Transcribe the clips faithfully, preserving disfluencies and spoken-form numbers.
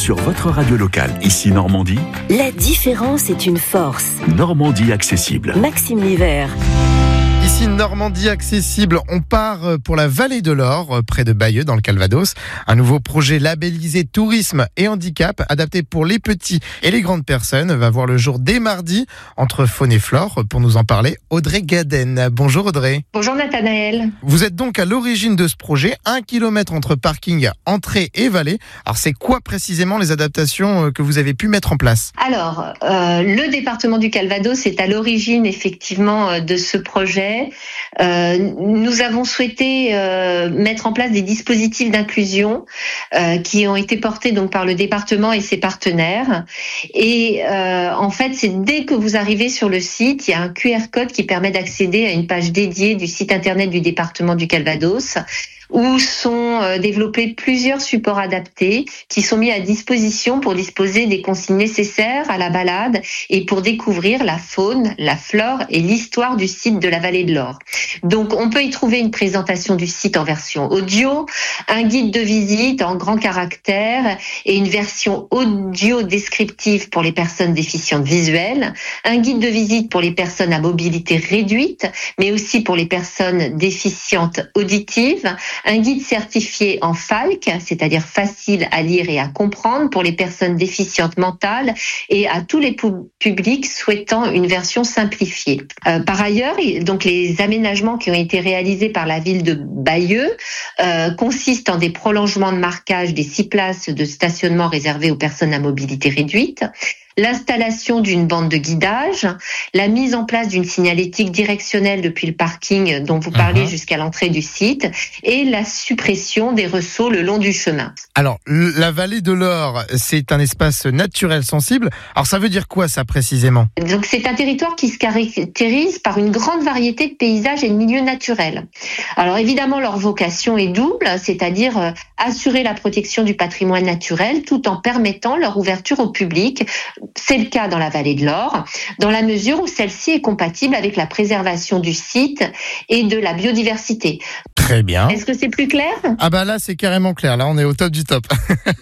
sur votre radio locale. Ici Normandie. La différence est une force. Normandie accessible. Maxime Livert. Ici Normandie accessible, on part pour la vallée de l'Or, près de Bayeux, dans le Calvados. Un nouveau projet labellisé tourisme et handicap, adapté pour les petits et les grandes personnes, va voir le jour dès mardi, entre faune et flore. Pour nous en parler, Audrey Gaden. Bonjour Audrey. Bonjour Nathanaël. Vous êtes donc à l'origine de ce projet, un kilomètre entre parking, entrée et vallée. Alors c'est quoi précisément les adaptations que vous avez pu mettre en place ? Alors, euh, le département du Calvados est à l'origine effectivement de ce projet. Euh, nous avons souhaité euh, mettre en place des dispositifs d'inclusion euh, qui ont été portés donc par le département et ses partenaires. Et euh, en fait, c'est dès que vous arrivez sur le site, il y a un Q R code qui permet d'accéder à une page dédiée du site internet du département du Calvados, où sont développés plusieurs supports adaptés qui sont mis à disposition pour disposer des consignes nécessaires à la balade et pour découvrir la faune, la flore et l'histoire du site de la vallée de l'Or. Donc on peut y trouver une présentation du site en version audio, un guide de visite en grands caractères et une version audio descriptive pour les personnes déficientes visuelles, un guide de visite pour les personnes à mobilité réduite, mais aussi pour les personnes déficientes auditives, un guide certifié en F A L C, c'est-à-dire facile à lire et à comprendre pour les personnes déficientes mentales et à tous les pou- publics souhaitant une version simplifiée. Euh, par ailleurs, donc les aménagements qui ont été réalisés par la ville de Bayeux euh, consistent en des prolongements de marquage des six places de stationnement réservées aux personnes à mobilité réduite, l'installation d'une bande de guidage, la mise en place d'une signalétique directionnelle depuis le parking dont vous parlez uh-huh. jusqu'à l'entrée du site et la suppression des ressauts le long du chemin. Alors, la vallée de l'Or, c'est un espace naturel sensible. Alors, ça veut dire quoi ça précisément ? Donc, c'est un territoire qui se caractérise par une grande variété de paysages et de milieux naturels. Alors, évidemment, leur vocation est double, c'est-à-dire euh, assurer la protection du patrimoine naturel tout en permettant leur ouverture au public. C'est le cas dans la vallée de l'Or, dans la mesure où celle-ci est compatible avec la préservation du site et de la biodiversité. Très bien. Est-ce que c'est plus clair ? Ah bah là, c'est carrément clair. Là, on est au top du top.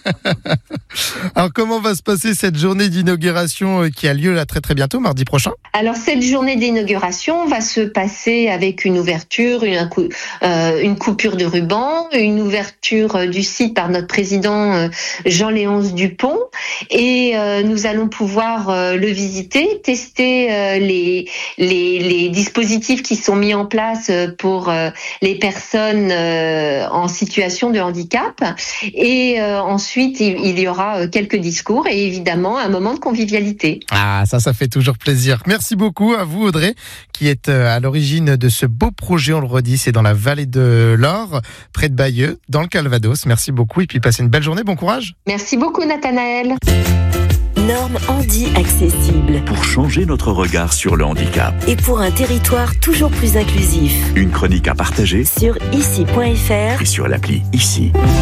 Alors, comment va se passer cette journée d'inauguration qui a lieu là très très bientôt, mardi prochain ? Alors, cette journée d'inauguration va se passer avec une ouverture, une, euh, une coupure de ruban, une ouverture du site par notre président euh, Jean-Léonce Dupont, et euh, nous allons pouvoir euh, le visiter, tester euh, les, les, les dispositifs qui sont mis en place pour euh, les personnes euh, en situation de handicap. Et euh, ensuite, il, il y aura quelques discours et évidemment un moment de convivialité. Ah, ça, ça fait toujours plaisir. Merci beaucoup à vous, Audrey, qui est à l'origine de ce beau projet. On le redit, c'est dans la vallée de l'Or, près de Bayeux, dans le Calvados. Merci beaucoup et puis passez une belle journée. Bon courage. Merci beaucoup, Nathanaël. Normandie accessible. Pour changer notre regard sur le handicap. Et pour un territoire toujours plus inclusif. Une chronique à partager sur ici point f r et sur l'appli Ici.